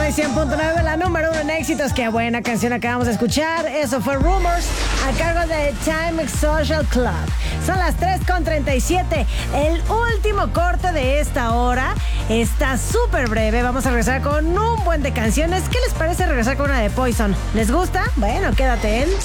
y 100.9, la número 1 en éxitos. Qué buena canción acabamos de escuchar. Eso fue Rumors, a cargo de Time Social Club. Son las 3:37. El último corte de esta hora está súper breve. Vamos a regresar con un buen de canciones. ¿Qué les parece regresar con una de Poison? ¿Les gusta? Bueno, quédate en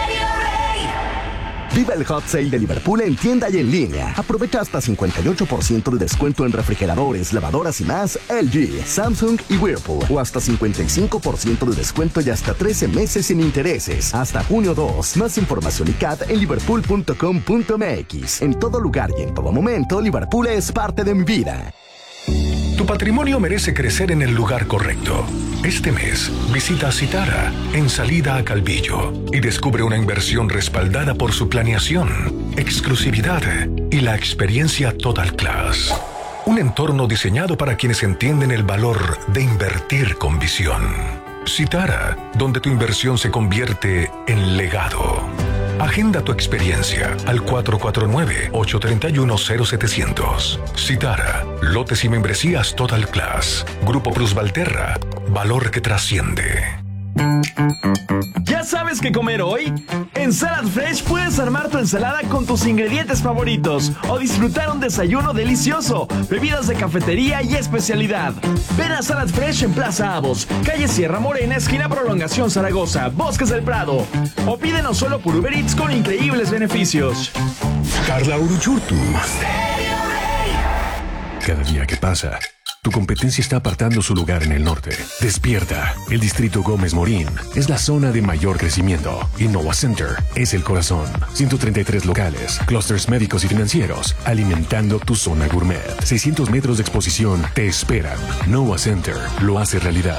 Viva el Hot Sale de Liverpool en tienda y en línea. Aprovecha hasta 58% de descuento en refrigeradores, lavadoras y más LG, Samsung y Whirlpool. O hasta 55% de descuento y hasta 13 meses sin intereses. Hasta junio 2. Más información y CAT en liverpool.com.mx. En todo lugar y en todo momento, Liverpool es parte de mi vida. Tu patrimonio merece crecer en el lugar correcto. Este mes, visita Citara, en salida a Calvillo, y descubre una inversión respaldada por su planeación, exclusividad y la experiencia Total Class. Un entorno diseñado para quienes entienden el valor de invertir con visión. Citara, donde tu inversión se convierte en legado. Agenda tu experiencia al 449-831-0700. Citara, lotes y membresías Total Class. Grupo Plus Valterra, valor que trasciende. ¿Ya sabes qué comer hoy? En Salad Fresh puedes armar tu ensalada con tus ingredientes favoritos o disfrutar un desayuno delicioso, bebidas de cafetería y especialidad. Ven a Salad Fresh en Plaza Avos, calle Sierra Morena, esquina Prolongación Zaragoza, Bosques del Prado. O pídenos solo por Uber Eats con increíbles beneficios. Carla Uruchurtu. Cada día que pasa, tu competencia está apartando su lugar en el norte. Despierta. El distrito Gómez Morín es la zona de mayor crecimiento. Innova Center es el corazón. 133 locales, clústeres médicos y financieros, alimentando tu zona gourmet. 600 metros de exposición te esperan. Innova Center lo hace realidad.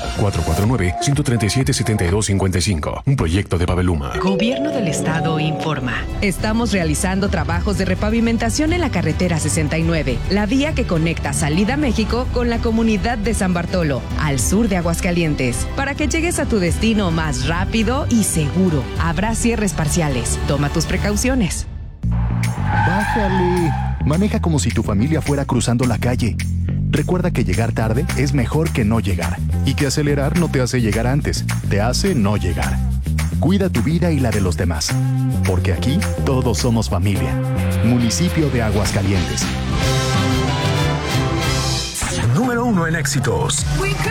449-137-7255. Un proyecto de Paveluma. Gobierno del Estado informa. Estamos realizando trabajos de repavimentación en la carretera 69, la vía que conecta Salida México con la comunidad de San Bartolo, al sur de Aguascalientes, para que llegues a tu destino más rápido y seguro. Habrá cierres parciales. Toma tus precauciones. Bájale. Maneja como si tu familia fuera cruzando la calle. Recuerda que llegar tarde es mejor que no llegar. Y que acelerar no te hace llegar antes, te hace no llegar. Cuida tu vida y la de los demás. Porque aquí todos somos familia. Municipio de Aguascalientes. Número 1 en éxitos.